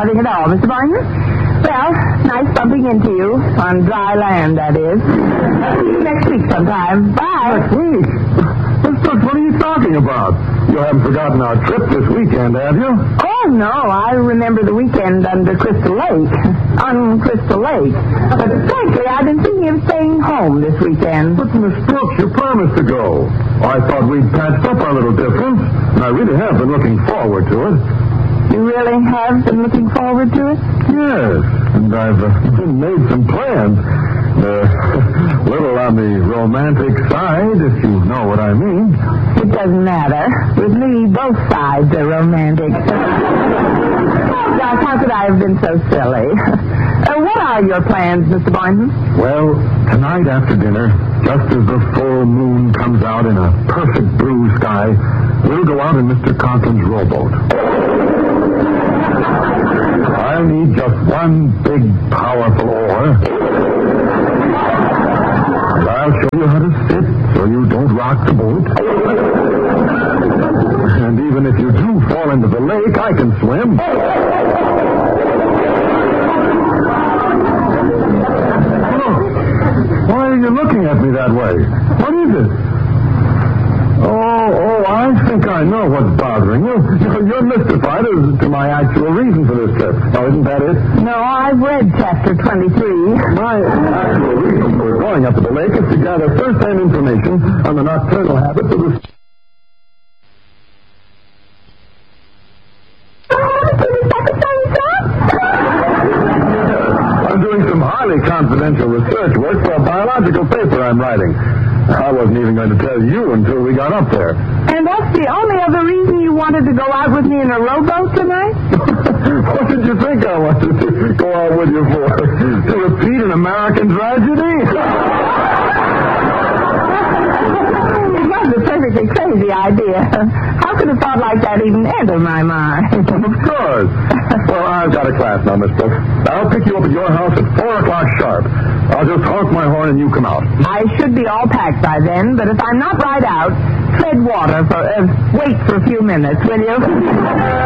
Nothing at all, Mr. Boynton. Well, nice bumping into you. On dry land, that is. See you next week sometime. Bye. Next week? What are you talking about? You haven't forgotten our trip this weekend, have you? Oh, no. I remember the weekend under Crystal Lake. On Crystal Lake. But frankly, I've been thinking of staying home this weekend. But, Miss Brooks, you promised to go. I thought we'd patched up our little difference, and I really have been looking forward to it. You really have been looking forward to it? Yes, and I've made some plans. Little on the romantic side, if you know what I mean. It doesn't matter. With me, both sides are romantic. Oh, gosh, how could I have been so silly? What are your plans, Mr. Boynton? Well, tonight after dinner, just as the full moon comes out in a perfect blue sky, we'll go out in Mr. Conklin's rowboat. I'll need just one big, powerful oar. And I'll show you how to sit so you don't rock the boat. And even if you do fall into the lake, I can swim. Why are you looking at me that way? What is it? Oh, I think I know what's bothering you. You're mystified as to my actual reason for this trip. Now, isn't that it? No, I've read chapter 23. My actual reason for going up to the lake is to gather first-hand information on the nocturnal habits of the... I'm doing some highly confidential research work for a biological paper I'm writing. I wasn't even going to tell you until we got up there. And that's the only other reason you wanted to go out with me in a rowboat tonight? What did you think I wanted to go out with you for? To repeat an American tragedy? It was a perfectly crazy idea. How could a thought like that even enter my mind? Of course. Well, I've got a class now, Miss Brooks. I'll pick you up at your house at 4 o'clock sharp. I'll just honk my horn and you come out. I should be all packed by then, but if I'm not right out, tread water wait for a few minutes, will you?